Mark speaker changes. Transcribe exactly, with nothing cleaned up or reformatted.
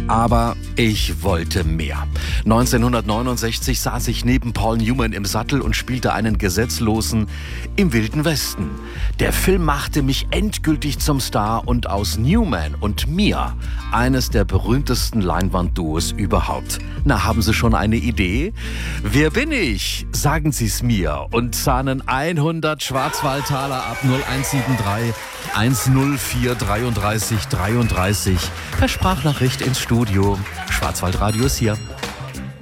Speaker 1: Aber ich wollte mehr. neunzehnhundertneunundsechzig saß ich neben Paul Newman im Sattel und spielte einen Gesetzlosen im Wilden Westen. Der Film machte mich endgültig zum Star und aus Newman und mir eines der berühmtesten Leinwandduos überhaupt. Na, haben Sie schon eine Idee? Wer bin ich? Sagen Sie es mir und zahnen hundert Schwarzwaldtaler ab null eins sieben drei eins null vier dreiunddreißig dreiunddreißig per Sprachnachricht ins Studio. Schwarzwaldradio ist hier.